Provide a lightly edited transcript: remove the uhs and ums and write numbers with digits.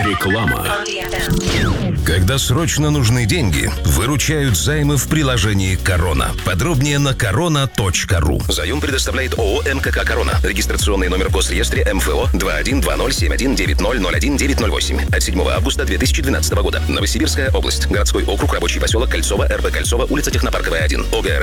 Реклама. Когда срочно нужны деньги, выручают займы в приложении «Корона». Подробнее на korona.ru. Заем предоставляет ООО «МКК Корона». Регистрационный номер в Госреестре МФО 212071901908 от 7 августа 2012 года. Новосибирская область. Городской округ, рабочий поселок Кольцово, РБ Кольцово, улица Технопарковая, 1. ОГРН